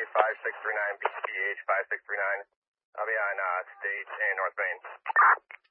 5639 BPH 5639. I'll be on State and North Main.